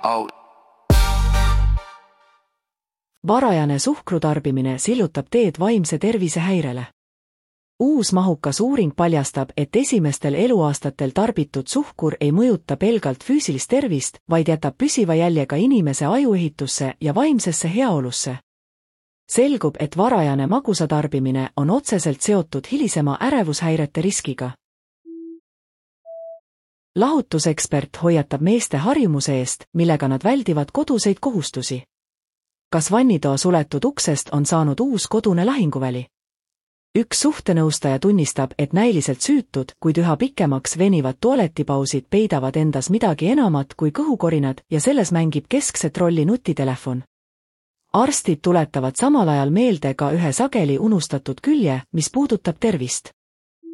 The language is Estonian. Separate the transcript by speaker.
Speaker 1: out.
Speaker 2: Varajane suhkrutarbimine sillutab teed vaimse tervise häirele. Uus mahukas uuring paljastab, et esimestel eluaastatel tarbitud suhkur ei mõjuta pelgalt füüsilist tervist, vaid jätab püsiva jälje ka inimese ajuehitusse ja vaimsesse heaolusse. Selgub, et varajane magusatarbimine on otseselt seotud hilisema ärevushäirete riskiga. Lahutusekspert hoiatab meeste harjumuse eest, millega nad väldivad koduseid kohustusi. Kas vannitoa suletud uksest on saanud uus kodune lahinguväli? Üks suhtenõustaja tunnistab, et näiliselt süütud, kuid üha pikemaks venivad tualetipausid peidavad endas midagi enamat kui kõhukorinad ja selles mängib keskset rolli nutitelefon. Arstid tuletavad samal ajal meelde ka ühe sageli unustatud külje, mis puudutab tervist.